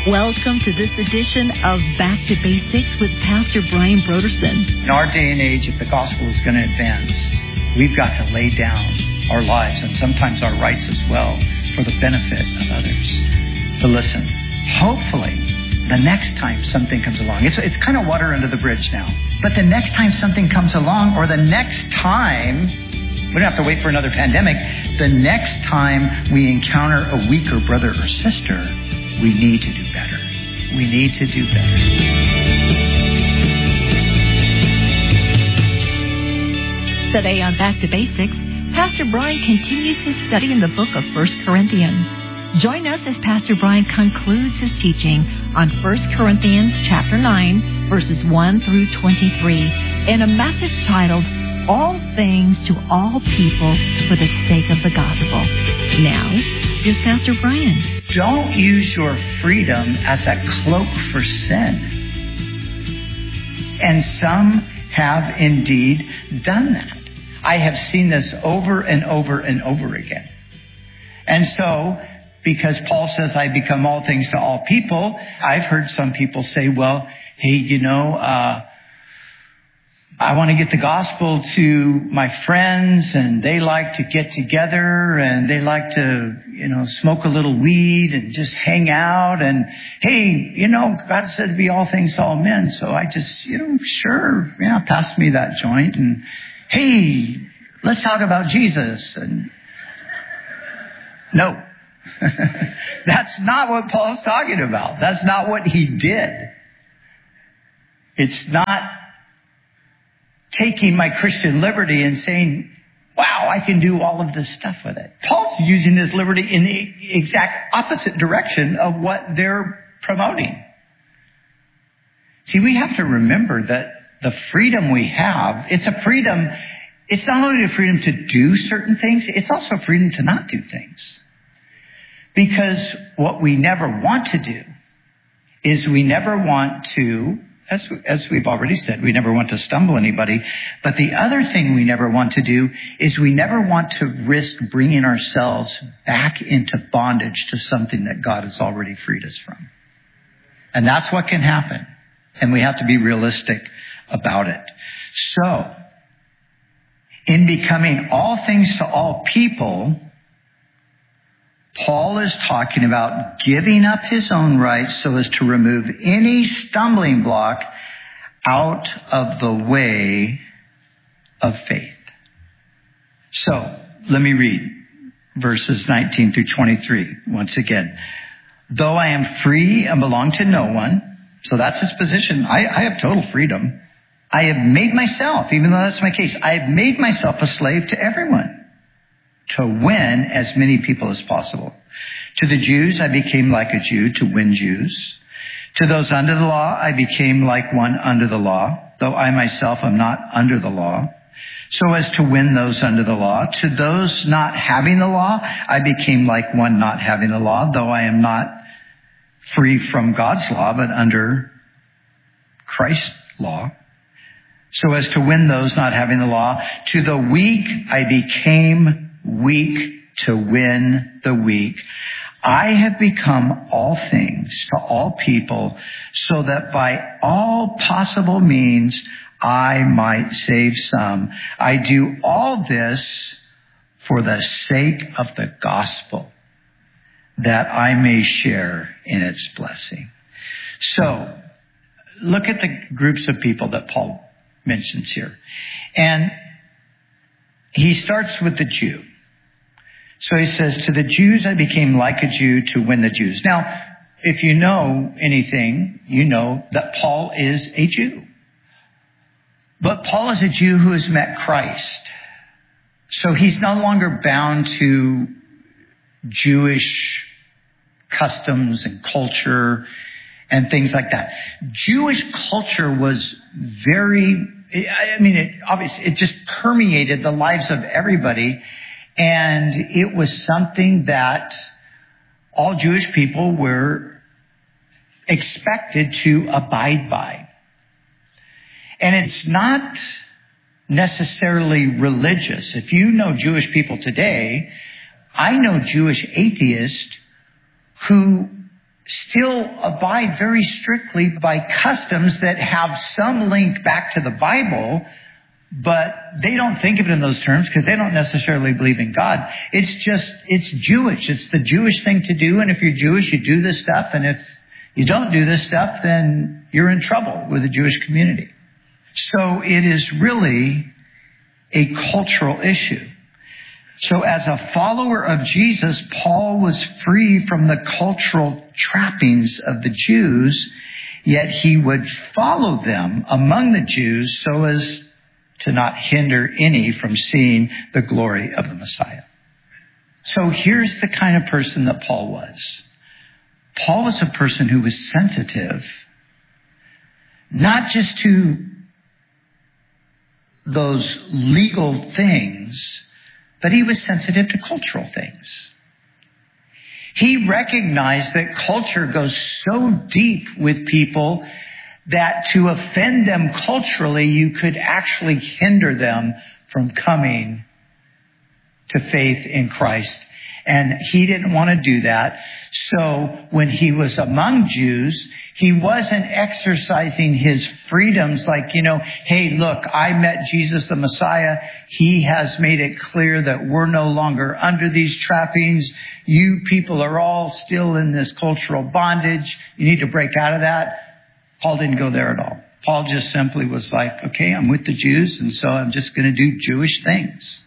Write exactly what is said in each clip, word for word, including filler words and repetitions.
Welcome to this edition of Back to Basics with Pastor Brian Broderson. In our day and age, if the gospel is going to advance, we've got to lay down our lives and sometimes our rights as well for the benefit of others. To listen. Hopefully, the next time something comes along, it's, it's kind of water under the bridge now, but the next time something comes along, or the next time, we don't have to wait for another pandemic, the next time we encounter a weaker brother or sister, we need to do better. We need to do better. Today on Back to Basics, Pastor Brian continues his study in the book of First Corinthians. Join us as Pastor Brian concludes his teaching on First Corinthians chapter nine, verses one through twenty-three, in a message titled, All Things to All People for the Sake of the Gospel. Now, here's Pastor Brian. Don't use your freedom as a cloak for sin. And some have indeed done that. I have seen this over and over and over again. And so, because Paul says, I become all things to all people, I've heard some people say, well, hey, you know, uh, I want to get the gospel to my friends, and they like to get together, and they like to, you know, smoke a little weed and just hang out. And hey, you know, God said to be all things to all men. So I just, you know, sure, yeah, pass me that joint. And hey, let's talk about Jesus. And no, that's not what Paul's talking about. That's not what he did. It's not taking my Christian liberty and saying, wow, I can do all of this stuff with it. Paul's using his liberty in the exact opposite direction of what they're promoting. See, we have to remember that the freedom we have, it's a freedom, it's not only the freedom to do certain things, it's also freedom to not do things. Because what we never want to do is we never want to As, as we've already said, we never want to stumble anybody. But the other thing we never want to do is we never want to risk bringing ourselves back into bondage to something that God has already freed us from. And that's what can happen. And we have to be realistic about it. So, in becoming all things to all people, Paul is talking about giving up his own rights so as to remove any stumbling block out of the way of faith. So, let me read verses nineteen through twenty-three once again. Though I am free and belong to no one, so that's his position. I, I have total freedom. I have made myself, even though that's my case, I have made myself a slave to everyone, to win as many people as possible. To the Jews, I became like a Jew to win Jews. To those under the law, I became like one under the law, though I myself am not under the law, so as to win those under the law. To those not having the law, I became like one not having the law, though I am not free from God's law, but under Christ's law, so as to win those not having the law. To the weak, I became weak to win the weak. I have become all things to all people so that by all possible means I might save some. I do all this for the sake of the gospel, that I may share in its blessing. So, look at the groups of people that Paul mentions here. And he starts with the Jew. So he says, to the Jews I became like a Jew to win the Jews. Now, if you know anything, you know that Paul is a Jew. But Paul is a Jew who has met Christ. So he's no longer bound to Jewish customs and culture and things like that. Jewish culture was very, I mean, it obviously, it just permeated the lives of everybody. And it was something that all Jewish people were expected to abide by. And it's not necessarily religious. If you know Jewish people today, I know Jewish atheists who still abide very strictly by customs that have some link back to the Bible, but they don't think of it in those terms because they don't necessarily believe in God. It's just, it's Jewish. It's the Jewish thing to do. And if you're Jewish, you do this stuff. And if you don't do this stuff, then you're in trouble with the Jewish community. So it is really a cultural issue. So as a follower of Jesus, Paul was free from the cultural trappings of the Jews, yet he would follow them among the Jews so as to not hinder any from seeing the glory of the Messiah. So here's the kind of person that Paul was. Paul was a person who was sensitive, not just to those legal things, but he was sensitive to cultural things. He recognized that culture goes so deep with people that to offend them culturally, you could actually hinder them from coming to faith in Christ. And he didn't want to do that. So when he was among Jews, he wasn't exercising his freedoms like, you know, hey, look, I met Jesus the Messiah. He has made it clear that we're no longer under these trappings. You people are all still in this cultural bondage. You need to break out of that. Paul didn't go there at all. Paul just simply was like, okay, I'm with the Jews, and so I'm just going to do Jewish things.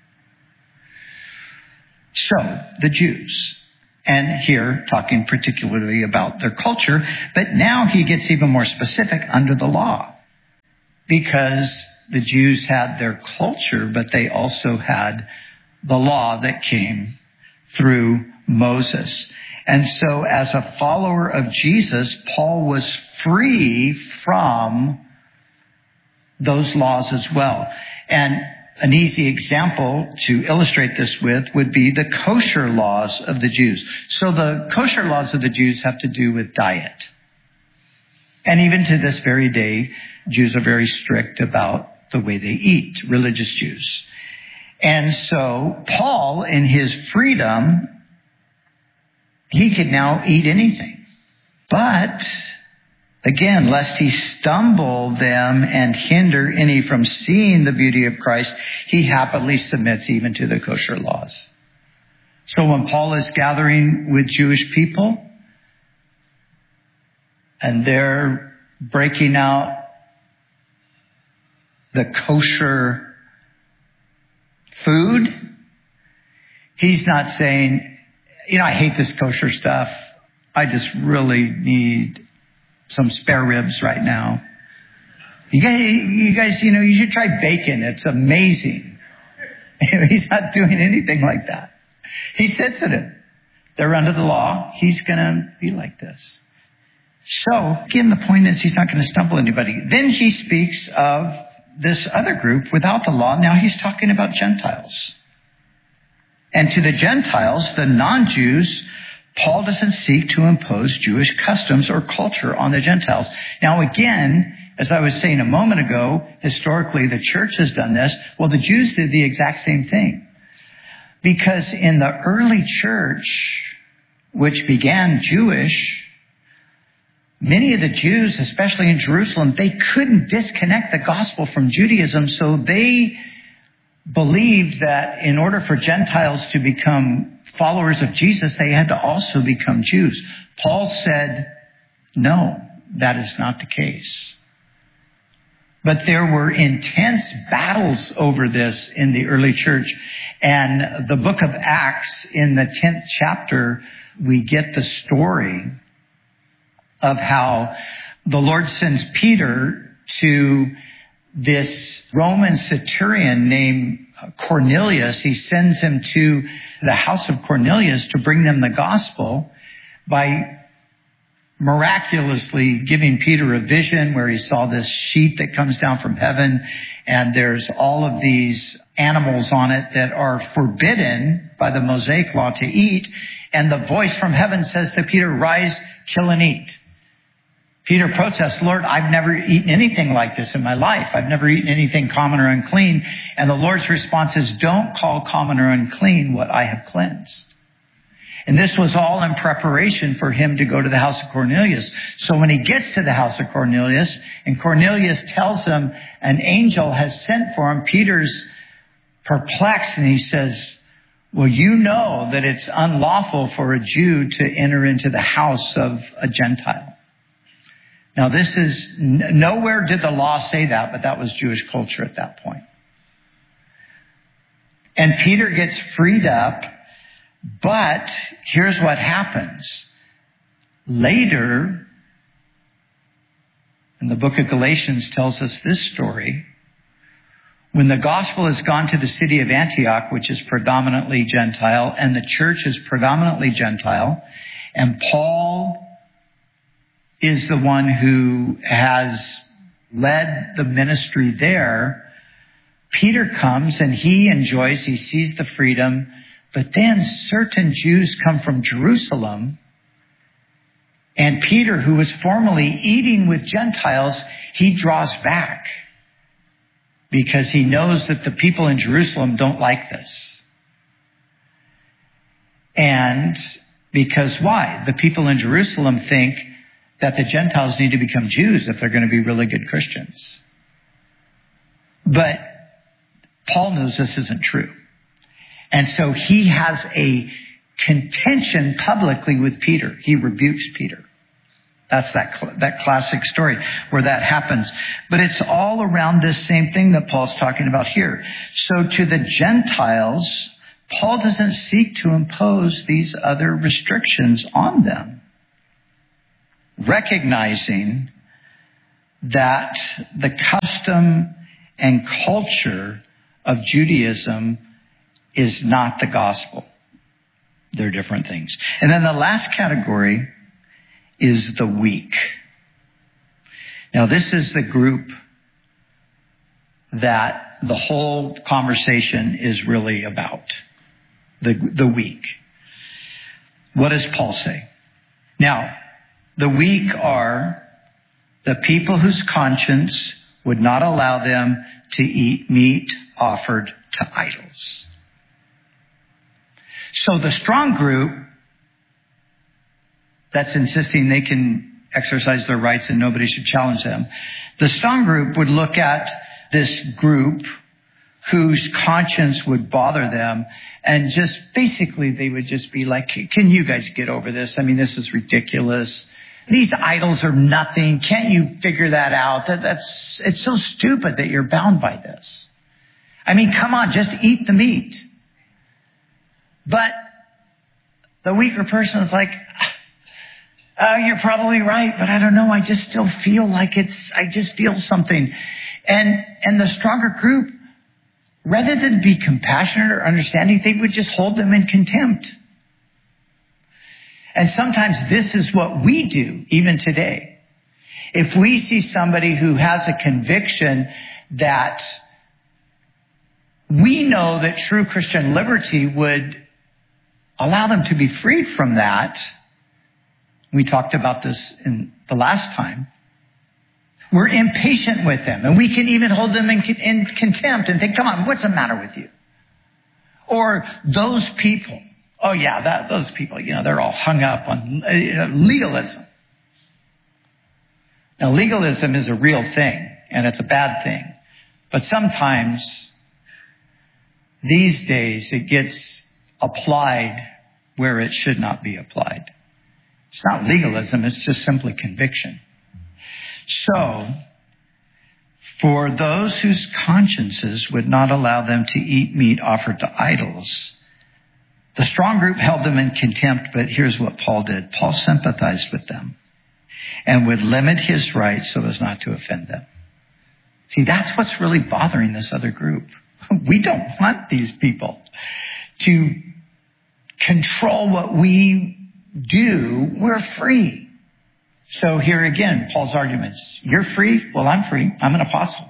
So, the Jews. And here, talking particularly about their culture, but now he gets even more specific under the law. Because the Jews had their culture, but they also had the law that came through Moses. And so as a follower of Jesus, Paul was free from those laws as well. And an easy example to illustrate this with would be the kosher laws of the Jews. So the kosher laws of the Jews have to do with diet. And even to this very day, Jews are very strict about the way they eat, religious Jews. And so Paul, in his freedom, he could now eat anything. But, again, lest he stumble them and hinder any from seeing the beauty of Christ, he happily submits even to the kosher laws. So when Paul is gathering with Jewish people, and they're breaking out the kosher food, he's not saying, you know, I hate this kosher stuff. I just really need some spare ribs right now. You guys, you guys, you know, you should try bacon. It's amazing. He's not doing anything like that. He's sensitive. They're under the law. He's going to be like this. So, again, the point is he's not going to stumble anybody. Then he speaks of this other group without the law. Now he's talking about Gentiles. And to the Gentiles, the non-Jews, Paul doesn't seek to impose Jewish customs or culture on the Gentiles. Now again, as I was saying a moment ago, historically the church has done this. Well, the Jews did the exact same thing. Because in the early church, which began Jewish, many of the Jews, especially in Jerusalem, they couldn't disconnect the gospel from Judaism, so they believed that in order for Gentiles to become followers of Jesus, they had to also become Jews. Paul said, no, that is not the case. But there were intense battles over this in the early church. And the book of Acts, in the tenth chapter, we get the story of how the Lord sends Peter to this Roman centurion named Cornelius. He sends him to the house of Cornelius to bring them the gospel by miraculously giving Peter a vision where he saw this sheet that comes down from heaven, and there's all of these animals on it that are forbidden by the Mosaic law to eat. And the voice from heaven says to Peter, rise, kill and eat. Peter protests, Lord, I've never eaten anything like this in my life. I've never eaten anything common or unclean. And the Lord's response is, don't call common or unclean what I have cleansed. And this was all in preparation for him to go to the house of Cornelius. So when he gets to the house of Cornelius, and Cornelius tells him an angel has sent for him, Peter's perplexed, and he says, well, you know that it's unlawful for a Jew to enter into the house of a Gentile. Now, this is, nowhere did the law say that, but that was Jewish culture at that point. And Peter gets freed up, but here's what happens. Later, and the book of Galatians tells us this story, when the gospel has gone to the city of Antioch, which is predominantly Gentile, and the church is predominantly Gentile, and Paul is the one who has led the ministry there, Peter comes and he enjoys, he sees the freedom, but then certain Jews come from Jerusalem, and Peter, who was formerly eating with Gentiles, he draws back because he knows that the people in Jerusalem don't like this. And because why? The people in Jerusalem think that the Gentiles need to become Jews if they're going to be really good Christians. But Paul knows this isn't true. And so he has a contention publicly with Peter. He rebukes Peter. That's that, cl- that classic story where that happens. But it's all around this same thing that Paul's talking about here. So to the Gentiles, Paul doesn't seek to impose these other restrictions on them, recognizing that the custom and culture of Judaism is not the gospel. They're different things. And then the last category is the weak. Now, this is the group that the whole conversation is really about. The, the weak. What does Paul say? Now, the weak are the people whose conscience would not allow them to eat meat offered to idols. So the strong group that's insisting they can exercise their rights and nobody should challenge them, the strong group would look at this group whose conscience would bother them, and just basically they would just be like, can you guys get over this? I mean, this is ridiculous. These idols are nothing. Can't you figure that out? That, that's, it's so stupid that you're bound by this. I mean, come on, just eat the meat. But the weaker person is like, oh, you're probably right, but I don't know. I just still feel like it's, I just feel something. And, and the stronger group, rather than be compassionate or understanding, they would just hold them in contempt. And sometimes this is what we do, even today. If we see somebody who has a conviction that we know that true Christian liberty would allow them to be freed from that, we talked about this in the last time, we're impatient with them. And we can even hold them in, in contempt and think, come on, what's the matter with you? Or those people. Oh, yeah, that, those people, you know, they're all hung up on uh, legalism. Now, legalism is a real thing, and it's a bad thing. But sometimes, these days, it gets applied where it should not be applied. It's not legalism, it's just simply conviction. So, for those whose consciences would not allow them to eat meat offered to idols, the strong group held them in contempt, but here's what Paul did. Paul sympathized with them and would limit his rights so as not to offend them. See, that's what's really bothering this other group. We don't want these people to control what we do. We're free. So here again, Paul's arguments. You're free? Well, I'm free. I'm an apostle.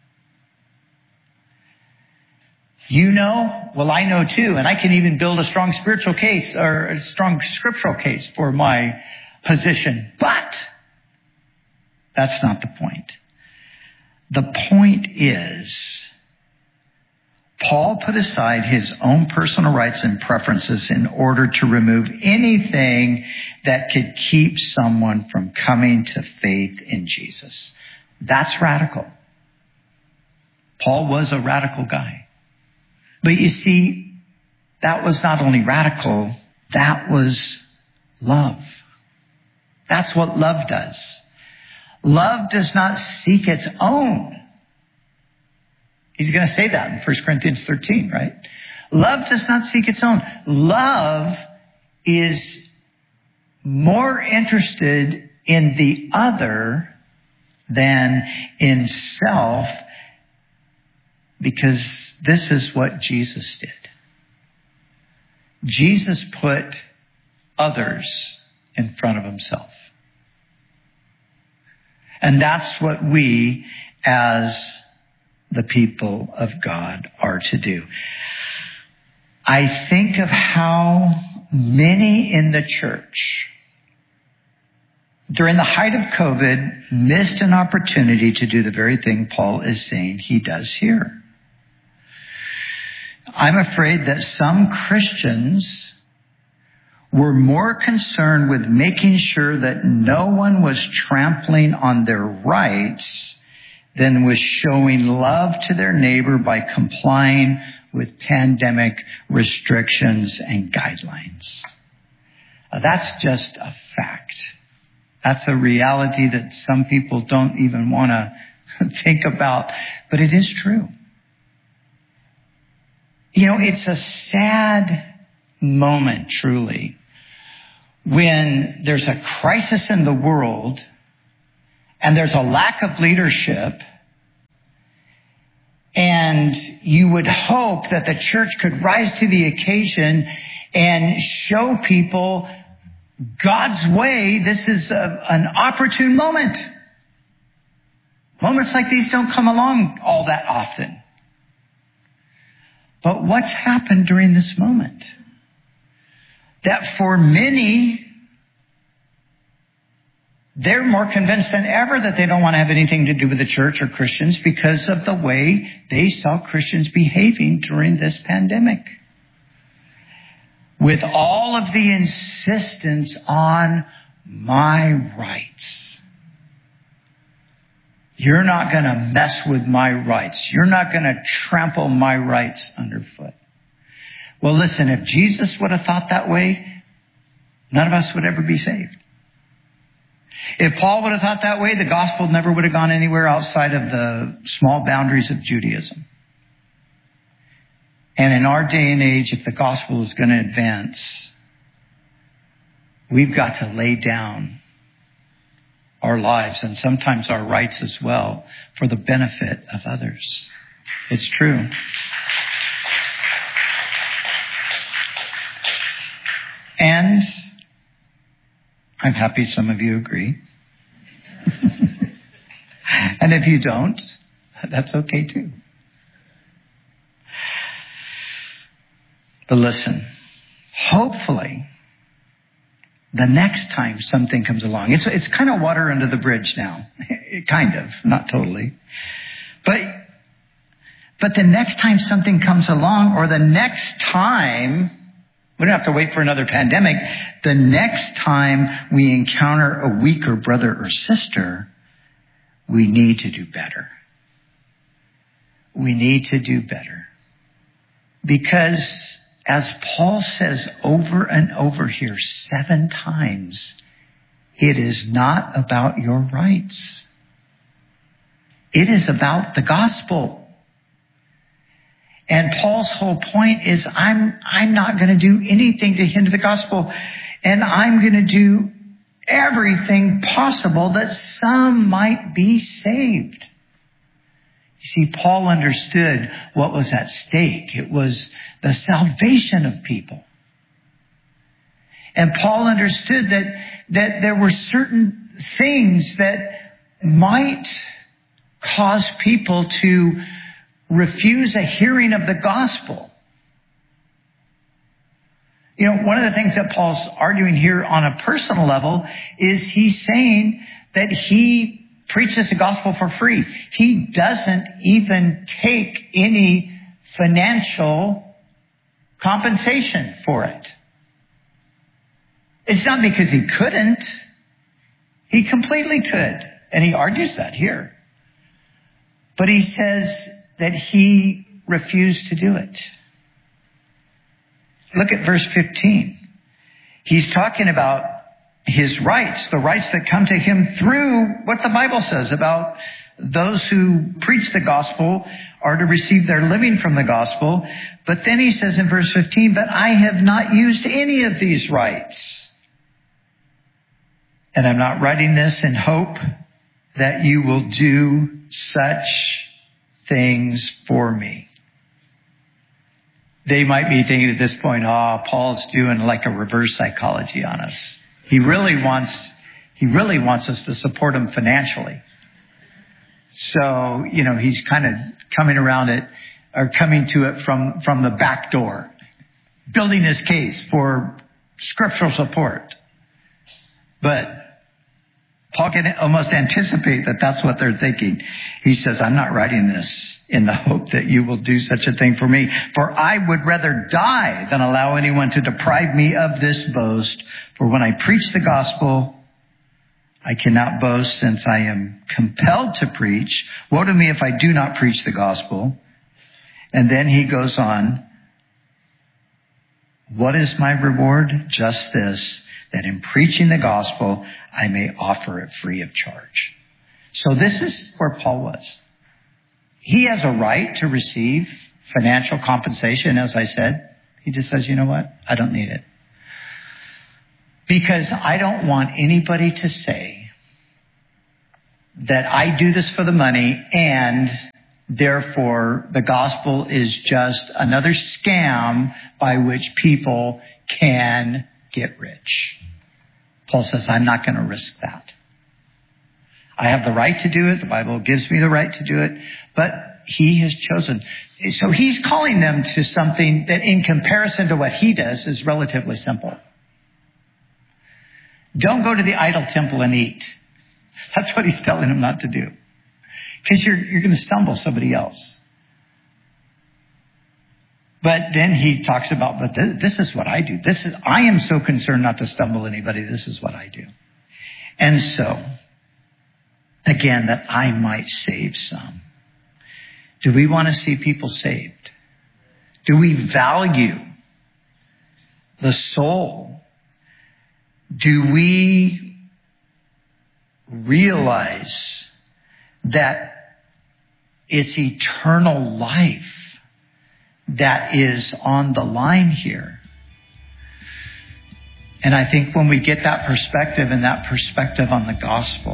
You know? Well, I know too. And I can even build a strong spiritual case or a strong scriptural case for my position. But that's not the point. The point is, Paul put aside his own personal rights and preferences in order to remove anything that could keep someone from coming to faith in Jesus. That's radical. Paul was a radical guy. But you see, that was not only radical, that was love. That's what love does. Love does not seek its own. He's going to say that in First Corinthians thirteen, right? Love does not seek its own. Love is more interested in the other than in self, because this is what Jesus did. Jesus put others in front of himself. And that's what we as the people of God are to do. I think of how many in the church during the height of COVID missed an opportunity to do the very thing Paul is saying he does here. I'm afraid that some Christians were more concerned with making sure that no one was trampling on their rights than with showing love to their neighbor by complying with pandemic restrictions and guidelines. Uh, that's just a fact. That's a reality that some people don't even want to think about, but it is true. You know, it's a sad moment, truly, when there's a crisis in the world and there's a lack of leadership, and you would hope that the church could rise to the occasion and show people God's way. This is a, an opportune moment. Moments like these don't come along all that often. But what's happened during this moment? That for many, they're more convinced than ever that they don't want to have anything to do with the church or Christians because of the way they saw Christians behaving during this pandemic. With all of the insistence on my rights. You're not going to mess with my rights. You're not going to trample my rights underfoot. Well, listen, if Jesus would have thought that way, none of us would ever be saved. If Paul would have thought that way, the gospel never would have gone anywhere outside of the small boundaries of Judaism. And in our day and age, if the gospel is going to advance, we've got to lay down our lives and sometimes our rights as well for the benefit of others. It's true. And I'm happy some of you agree. And if you don't, that's okay too. But listen, hopefully, the next time something comes along, it's it's kind of water under the bridge now. Kind of, not totally. But but the next time something comes along, or the next time, we don't have to wait for another pandemic, the next time we encounter a weaker brother or sister, we need to do better. We need to do better. Because as Paul says over and over here seven times, it is not about your rights. It is about the gospel. And Paul's whole point is, I'm, I'm not going to do anything to hinder the gospel. And I'm going to do everything possible that some might be saved. You see, Paul understood what was at stake. It was the salvation of people. And Paul understood that, that there were certain things that might cause people to refuse a hearing of the gospel. You know, one of the things that Paul's arguing here on a personal level is he's saying that he preaches the gospel for free. He doesn't even take any financial compensation for it. It's not because he couldn't. He completely could. And he argues that here. But he says that he refused to do it. Look at verse fifteen. He's talking about his rights, the rights that come to him through what the Bible says about those who preach the gospel are to receive their living from the gospel. But then he says in verse fifteen, but I have not used any of these rights. And I'm not writing this in hope that you will do such things for me. They might be thinking at this point, oh, Paul's doing like a reverse psychology on us. He really wants, he really wants us to support him financially. So, you know, he's kind of coming around it or coming to it from, from the back door, building his case for scriptural support. But Paul can almost anticipate that that's what they're thinking. He says, I'm not writing this in the hope that you will do such a thing for me. For I would rather die than allow anyone to deprive me of this boast. For when I preach the gospel, I cannot boast since I am compelled to preach. Woe to me if I do not preach the gospel. And then he goes on. What is my reward? Just this, that in preaching the gospel, I may offer it free of charge. So this is where Paul was. He has a right to receive financial compensation, as I said. He just says, you know what? I don't need it. Because I don't want anybody to say that I do this for the money and therefore the gospel is just another scam by which people can get rich. Paul says, I'm not going to risk that. I have the right to do it. The Bible gives me the right to do it. But he has chosen. So he's calling them to something that in comparison to what he does is relatively simple. Don't go to the idol temple and eat. That's what he's telling them not to do. Because you're, you're going to stumble somebody else. But then he talks about, but th- this is what I do. This is, I am so concerned not to stumble anybody. This is what I do. And so, again, that I might save some. Do we want to see people saved? Do we value the soul? Do we realize that it's eternal life that is on the line here? And I think when we get that perspective and that perspective on the gospel,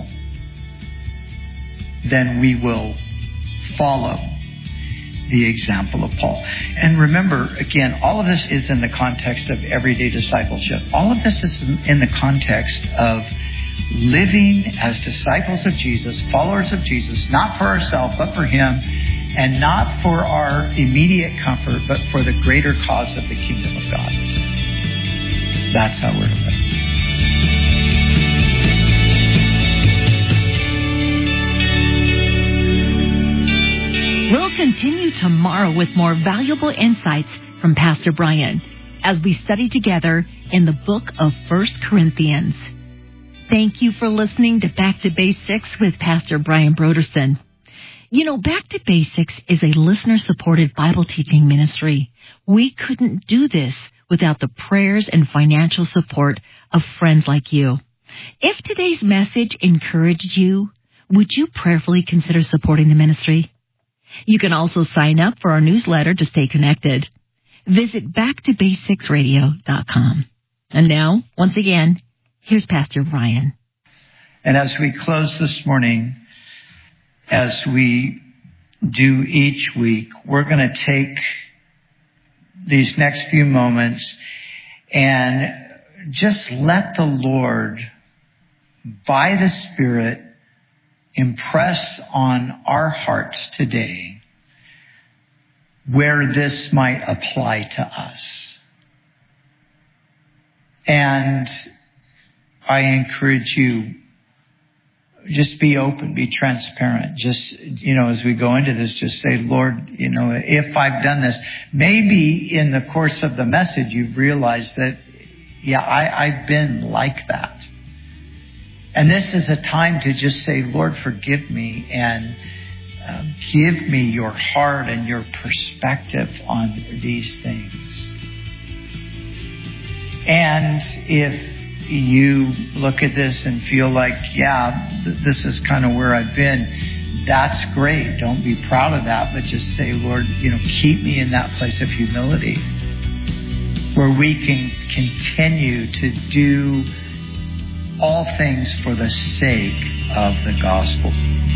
then we will follow the example of Paul. And remember, again, all of this is in the context of everyday discipleship. All of this is in the context of living as disciples of Jesus, followers of Jesus, not for ourselves, but for him, and not for our immediate comfort, but for the greater cause of the kingdom of God. That's how we're to live. We'll continue tomorrow with more valuable insights from Pastor Brian as we study together in the book of First Corinthians. Thank you for listening to Back to Basics with Pastor Brian Broderson. You know, Back to Basics is a listener-supported Bible teaching ministry. We couldn't do this without the prayers and financial support of friends like you. If today's message encouraged you, would you prayerfully consider supporting the ministry? You can also sign up for our newsletter to stay connected. Visit back to basics radio dot com. And now, once again, here's Pastor Brian. And as we close this morning, as we do each week, we're going to take these next few moments and just let the Lord, by the Spirit, impress on our hearts today where this might apply to us. And I encourage you, just be open, be transparent. Just, you know, as we go into this, just say, Lord, you know, if I've done this, maybe in the course of the message, you've realized that, yeah, I, I've been like that. And this is a time to just say, Lord, forgive me and uh, give me your heart and your perspective on these things. And if you look at this and feel like, yeah, th- this is kind of where I've been, that's great. Don't be proud of that, but just say, Lord, you know, keep me in that place of humility where we can continue to do all things for the sake of the gospel.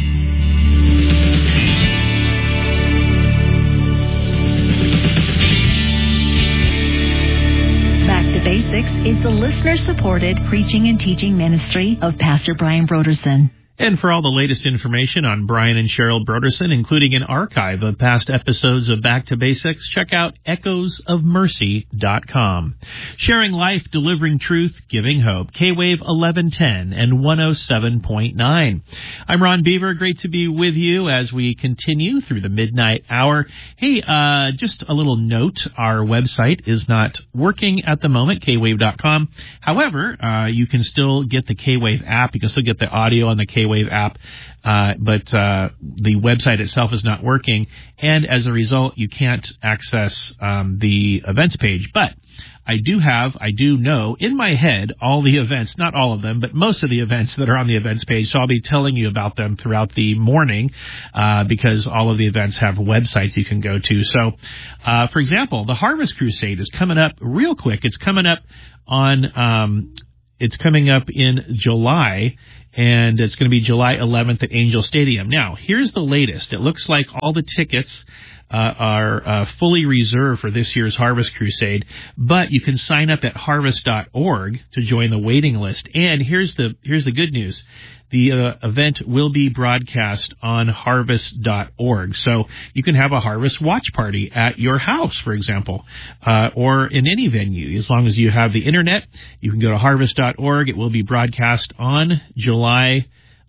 Back to Basics is the listener-supported preaching and teaching ministry of Pastor Brian Brodersen. And for all the latest information on Brian and Cheryl Brodersen, including an archive of past episodes of Back to Basics, check out echoes of mercy dot com. Sharing life, delivering truth, giving hope. K-Wave eleven ten and one oh seven point nine. I'm Ron Beaver. Great to be with you as we continue through the midnight hour. Hey, uh, just a little note. Our website is not working at the moment, K wave dot com. However, uh, you can still get the K-Wave app. You can still get the audio on the K-Wave app, uh, but uh, the website itself is not working, and as a result, you can't access um, the events page. But I do have, I do know in my head all the events, not all of them, but most of the events that are on the events page, so I'll be telling you about them throughout the morning uh, because all of the events have websites you can go to. So, uh, for example, the Harvest Crusade is coming up real quick. It's coming up on, um, it's coming up in July, and it's going to be July eleventh at Angel Stadium. Now, here's the latest. It looks like all the tickets uh, are uh, fully reserved for this year's Harvest Crusade, but you can sign up at harvest dot org to join the waiting list. And here's the here's the good news. The uh, event will be broadcast on harvest dot org. So you can have a Harvest watch party at your house, for example, uh, or in any venue. As long as you have the internet, you can go to harvest dot org. It will be broadcast on July,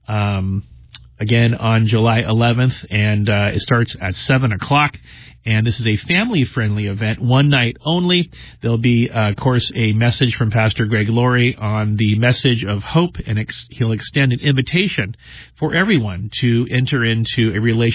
um, again, on July eleventh, and uh, it starts at seven o'clock. And this is a family-friendly event, one night only. There'll be, uh, of course, a message from Pastor Greg Laurie on the message of hope, and ex- he'll extend an invitation for everyone to enter into a relationship